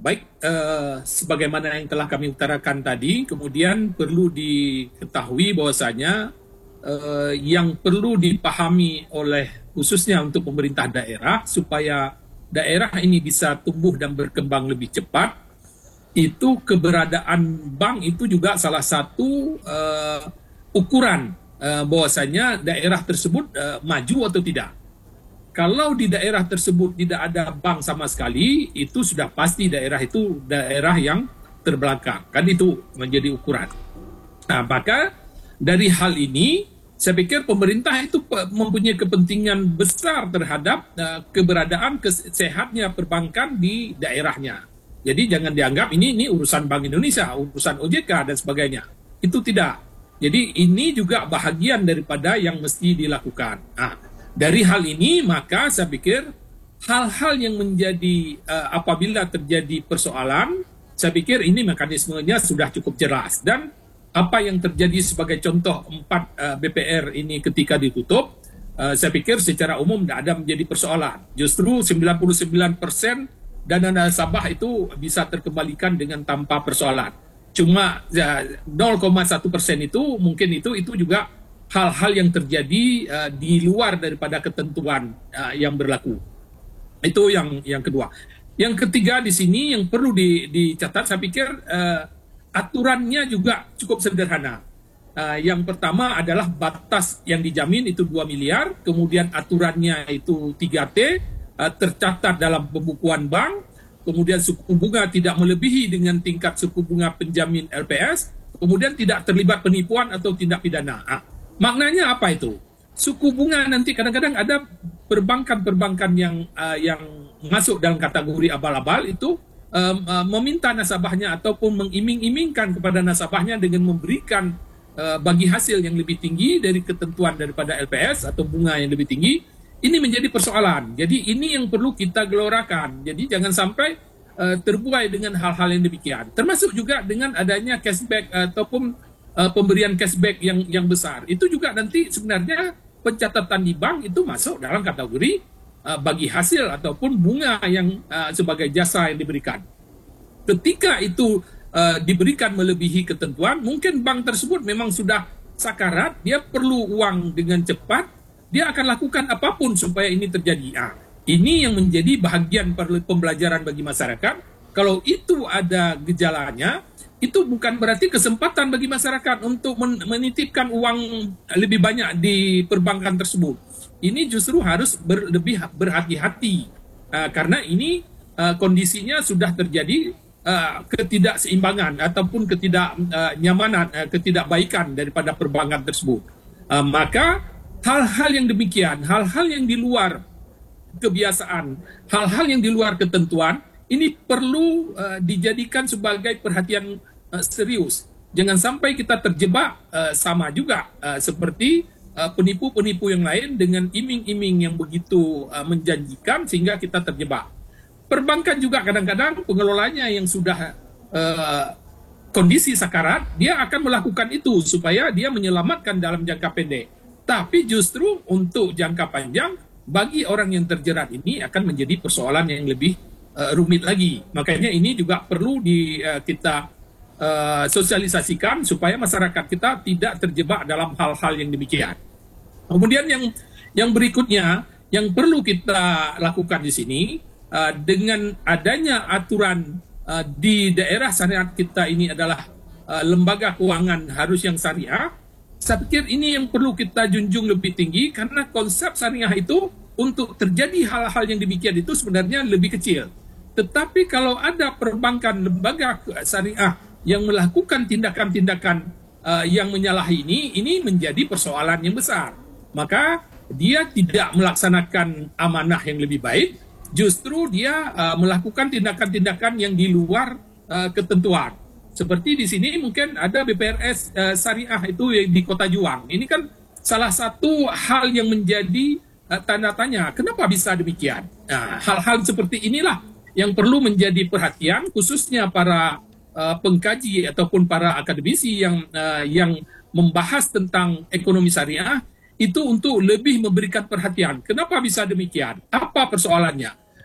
Baik, sebagaimana yang telah kami utarakan tadi, kemudian perlu diketahui bahwasanya yang perlu dipahami oleh khususnya untuk pemerintah daerah supaya daerah ini bisa tumbuh dan berkembang lebih cepat, itu keberadaan bank itu juga salah satu ukuran bahwasanya daerah tersebut maju atau tidak. Kalau di daerah tersebut tidak ada bank sama sekali, itu sudah pasti daerah itu daerah yang terbelakang. Kan itu menjadi ukuran. Nah, maka dari hal ini, saya pikir pemerintah itu mempunyai kepentingan besar terhadap keberadaan sehatnya perbankan di daerahnya. Jadi jangan dianggap ini urusan Bank Indonesia, urusan OJK dan sebagainya. Itu tidak. Jadi ini juga bahagian daripada yang mesti dilakukan. Nah, dari hal ini maka saya pikir hal-hal yang menjadi apabila terjadi persoalan, saya pikir ini mekanismenya sudah cukup jelas. Dan apa yang terjadi sebagai contoh 4 BPR ini ketika ditutup, saya pikir secara umum tidak ada menjadi persoalan. Justru 99% dana nasabah itu bisa terkembalikan dengan tanpa persoalan. Cuma 0,1% itu mungkin itu juga hal-hal yang terjadi di luar daripada ketentuan yang berlaku. Itu yang kedua. Yang ketiga di sini yang perlu dicatat, saya pikir aturannya juga cukup sederhana. Yang pertama adalah batas yang dijamin itu 2 miliar, kemudian aturannya itu 3T, tercatat dalam pembukuan bank, kemudian suku bunga tidak melebihi dengan tingkat suku bunga penjamin LPS, kemudian tidak terlibat penipuan atau tindak pidana. Maknanya apa itu? Suku bunga nanti kadang-kadang ada perbankan-perbankan yang masuk dalam kategori abal-abal itu meminta nasabahnya ataupun mengiming-imingkan kepada nasabahnya dengan memberikan bagi hasil yang lebih tinggi dari ketentuan daripada LPS atau bunga yang lebih tinggi. Ini menjadi persoalan. Jadi ini yang perlu kita gelorakan. Jadi jangan sampai terbuai dengan hal-hal yang demikian. Termasuk juga dengan adanya cashback ataupun pemberian cashback yang besar. Itu juga nanti sebenarnya pencatatan di bank itu masuk dalam kategori bagi hasil ataupun bunga yang sebagai jasa yang diberikan. Ketika itu diberikan melebihi ketentuan, mungkin bank tersebut memang sudah sakarat, dia perlu uang dengan cepat, dia akan lakukan apapun supaya ini terjadi. Ini yang menjadi bahagian pembelajaran bagi masyarakat. Kalau itu ada gejalanya, itu bukan berarti kesempatan bagi masyarakat untuk menitipkan uang lebih banyak di perbankan tersebut. Ini justru harus lebih berhati-hati karena ini kondisinya sudah terjadi ketidakseimbangan ataupun ketidaknyamanan, ketidakbaikan daripada perbankan tersebut. Maka hal-hal yang demikian, hal-hal yang di luar kebiasaan, hal-hal yang di luar ketentuan, ini perlu dijadikan sebagai perhatian serius. Jangan sampai kita terjebak sama juga seperti penipu-penipu yang lain dengan iming-iming yang begitu menjanjikan sehingga kita terjebak. Perbankan juga kadang-kadang pengelolanya yang sudah kondisi sakarat, dia akan melakukan itu supaya dia menyelamatkan dalam jangka pendek. Tapi justru untuk jangka panjang, bagi orang yang terjerat ini akan menjadi persoalan yang lebih rumit lagi. Makanya ini juga perlu kita sosialisasikan supaya masyarakat kita tidak terjebak dalam hal-hal yang demikian. Kemudian yang berikutnya yang perlu kita lakukan di sini dengan adanya aturan di daerah syariat kita ini adalah lembaga keuangan harus yang syariah. Saya pikir ini yang perlu kita junjung lebih tinggi karena konsep syariah itu untuk terjadi hal-hal yang demikian itu sebenarnya lebih kecil. Tetapi kalau ada perbankan lembaga syariah yang melakukan tindakan-tindakan yang menyalahi ini menjadi persoalan yang besar. Maka dia tidak melaksanakan amanah yang lebih baik, justru dia melakukan tindakan-tindakan yang di luar ketentuan. Seperti di sini mungkin ada BPRS syariah itu di Kota Juang. Ini kan salah satu hal yang menjadi tanda tanya, kenapa bisa demikian? Nah, hal-hal seperti inilah yang perlu menjadi perhatian khususnya para pengkaji ataupun para akademisi yang membahas tentang ekonomi syariah itu untuk lebih memberikan perhatian. Kenapa bisa demikian? Apa persoalannya?